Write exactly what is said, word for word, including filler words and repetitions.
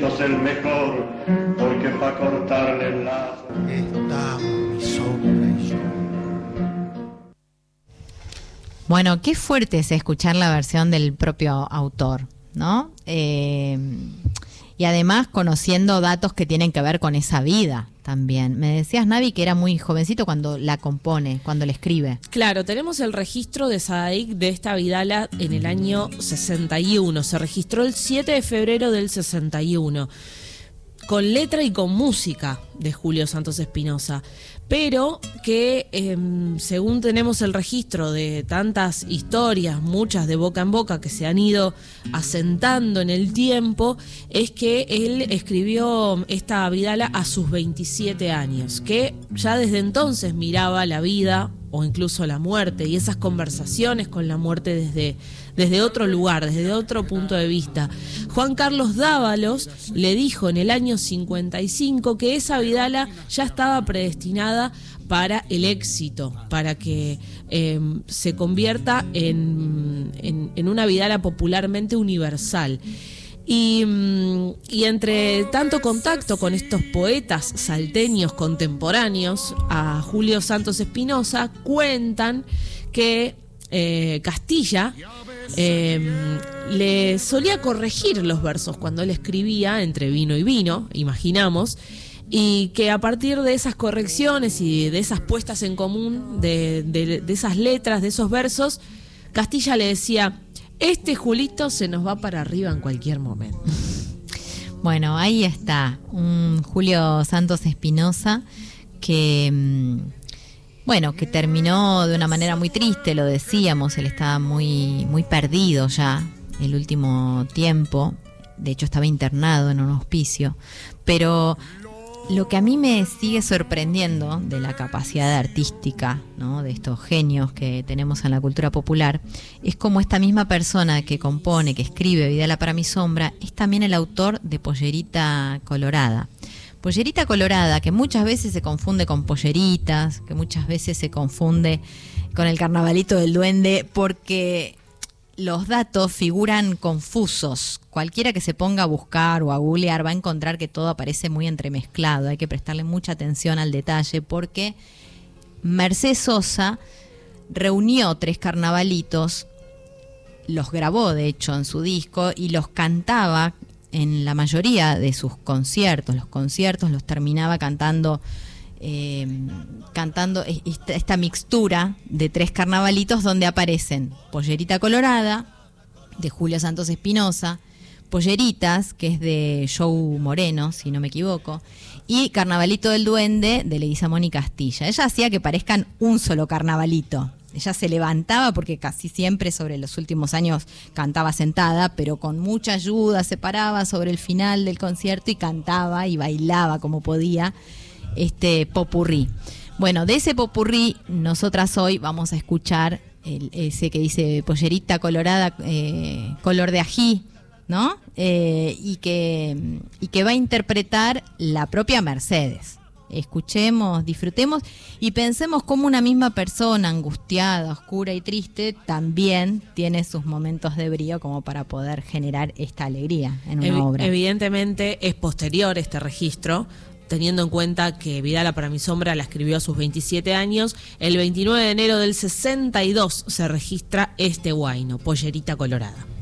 es el mejor, porque pa' cortarle el lazo estamos mi sombra y yo. Bueno, qué fuerte es escuchar la versión del propio autor, ¿no? Eh, y además conociendo datos que tienen que ver con esa vida también. Me decías, Navi, que era muy jovencito cuando la compone, cuando la escribe. Claro, tenemos el registro de Saadaik de esta vidala en el año sesenta y uno. Se registró el siete de febrero del sesenta y uno, con letra y con música de Julio Santos Espinosa, pero que eh, según tenemos el registro de tantas historias, muchas de boca en boca que se han ido asentando en el tiempo, es que él escribió esta vidala a sus veintisiete años, que ya desde entonces miraba la vida o incluso la muerte y esas conversaciones con la muerte desde, desde otro lugar, desde otro punto de vista. Juan Carlos Dávalos le dijo en el año cincuenta y cinco que esa vidala ya estaba predestinada para el éxito, para que eh, se convierta en, en, en una vidala popularmente universal. Y, y entre tanto contacto con estos poetas salteños contemporáneos a Julio Santos Espinosa, cuentan que eh, Castilla eh, le solía corregir los versos cuando él escribía entre vino y vino, imaginamos, y que a partir de esas correcciones y de esas puestas en común de, de, de esas letras, de esos versos, Castilla le decía: este Julito se nos va para arriba en cualquier momento. Bueno, ahí está, un Julio Santos Espinosa que, bueno, que terminó de una manera muy triste, lo decíamos, él estaba muy, muy perdido ya el último tiempo, de hecho estaba internado en un hospicio, pero lo que a mí me sigue sorprendiendo de la capacidad artística, ¿no?, de estos genios que tenemos en la cultura popular, es como esta misma persona que compone, que escribe Vidala para mi sombra, es también el autor de Pollerita Colorada. Pollerita Colorada, que muchas veces se confunde con Polleritas, que muchas veces se confunde con el Carnavalito del Duende, porque los datos figuran confusos. Cualquiera que se ponga a buscar o a googlear va a encontrar que todo aparece muy entremezclado. Hay que prestarle mucha atención al detalle porque Mercedes Sosa reunió tres carnavalitos, los grabó de hecho en su disco y los cantaba en la mayoría de sus conciertos. Los conciertos los terminaba cantando Eh, cantando esta, esta mixtura de tres carnavalitos donde aparecen Pollerita Colorada de Julio Santos Espinosa, Polleritas, que es de Joe Moreno, si no me equivoco, y Carnavalito del Duende de Leguizamón y Castilla. Ella hacía que parezcan un solo carnavalito. Ella se levantaba, porque casi siempre sobre los últimos años cantaba sentada, pero con mucha ayuda se paraba sobre el final del concierto y cantaba y bailaba como podía este popurrí. Bueno, de ese popurrí nosotras hoy vamos a escuchar el, ese que dice Pollerita Colorada, eh, color de ají, ¿no? Eh, y que y que va a interpretar la propia Mercedes. Escuchemos, disfrutemos y pensemos cómo una misma persona angustiada, oscura y triste también tiene sus momentos de brío como para poder generar esta alegría en una Ev- obra. Evidentemente es posterior este registro, teniendo en cuenta que Vidala para mi sombra la escribió a sus veintisiete años. El veintinueve de enero del sesenta y dos se registra este huayno, Pollerita Colorada.